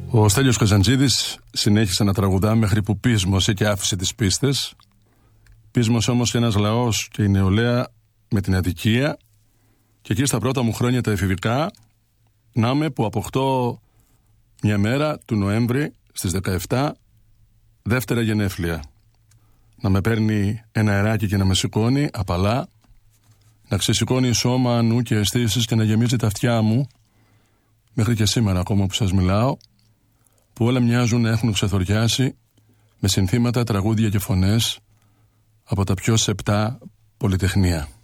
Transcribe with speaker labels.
Speaker 1: Ο Στέλιος Καζαντζίδης συνέχισε να τραγουδά μέχρι που πείσμωσε και άφησε τις πίστες. Πείσμωσε όμως και ένας λαός και η νεολαία με την αδικία. Και εκεί στα πρώτα μου χρόνια τα εφηβικά, να είμαι που αποκτώ μια μέρα του Νοέμβρη στις 17, δεύτερα γενέθλια. Να με παίρνει ένα αεράκι και να με σηκώνει απαλά, να ξεσηκώνει σώμα, νου και αισθήσεις και να γεμίζει τα αυτιά μου, μέχρι και σήμερα ακόμα που σας μιλάω, που όλα μοιάζουν να έχουν ξεθοριάσει με συνθήματα, τραγούδια και φωνές από τα πιο σεπτά πολυτεχνία.